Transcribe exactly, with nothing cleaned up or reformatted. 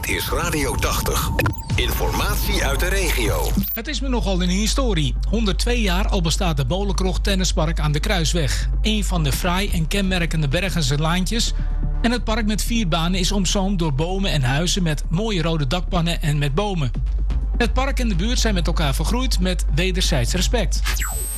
Dit is Radio tachtig. Informatie uit de regio. Het is me nogal een historie. honderdtwee jaar al bestaat de Bolenkrocht Tennispark aan de Kruisweg. Een van de fraai en kenmerkende Bergense laantjes. En het park met vier banen is omzoomd door bomen en huizen met mooie rode dakpannen en met bomen. Het park en de buurt zijn met elkaar vergroeid met wederzijds respect.